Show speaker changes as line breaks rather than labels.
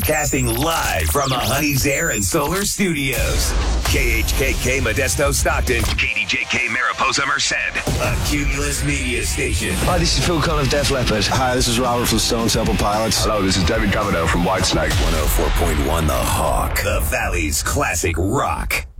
Casting live from the Honey's Air and Solar Studios. KHKK Modesto Stockton. KDJK Mariposa Merced. A Cumulus Media Station.
Hi, this is Phil Collins of Def Leppard.
Hi, this is Robert from Stone Temple Pilots.
Hello, this is David Coverdale from Whitesnake.
104.1 The Hawk. The Valley's classic rock.